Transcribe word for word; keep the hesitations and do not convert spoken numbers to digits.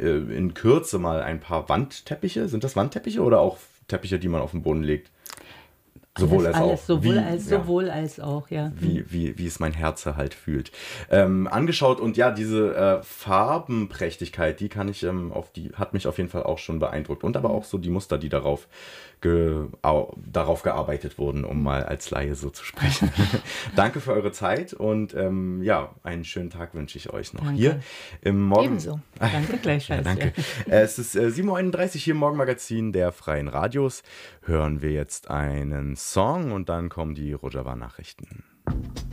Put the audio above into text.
äh, in Kürze mal ein paar Wandteppiche. Sind das Wandteppiche oder auch Teppiche, die man auf den Boden legt? Sowohl alles, als alles, auch. sowohl Wie, als ja. sowohl als auch, ja. Wie, wie, wie es mein Herz halt fühlt. Ähm, angeschaut und ja, diese äh, Farbenprächtigkeit, die kann ich ähm, auf die, hat mich auf jeden Fall auch schon beeindruckt. Und aber auch so die Muster, die darauf, ge, au, darauf gearbeitet wurden, um mal als Laie so zu sprechen. Danke für eure Zeit und ähm, ja, einen schönen Tag wünsche ich euch noch Danke. hier im Morgen. Ebenso. Danke gleichfalls. Ja, danke. Ja. Äh, Es ist äh, sieben Uhr einunddreißig hier im Morgenmagazin der Freien Radios. Hören wir jetzt einen Song und dann kommen die Rojava-Nachrichten.